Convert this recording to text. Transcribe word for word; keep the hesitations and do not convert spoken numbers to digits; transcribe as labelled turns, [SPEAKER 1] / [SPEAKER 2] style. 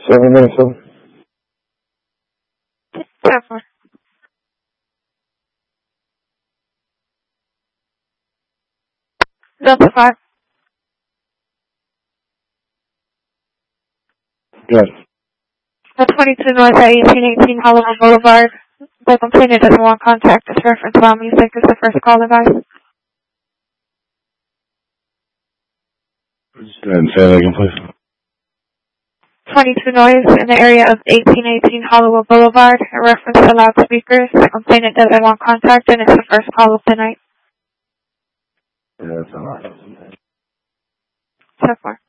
[SPEAKER 1] Seven minutes, seven.
[SPEAKER 2] Seven. Delta five.
[SPEAKER 1] Yes.
[SPEAKER 2] The twenty-two North at eighteen eighteen Hollywood Boulevard. The complainant doesn't want contact. This reference loud music is the first call device.
[SPEAKER 1] Go ahead and say that again, please.
[SPEAKER 2] twenty-two noise in the area of eighteen eighteen Hollywood Boulevard. A reference to loudspeakers. The complainant doesn't want contact, and it's the first call of the night.
[SPEAKER 1] Yeah, that's all right.
[SPEAKER 2] So far.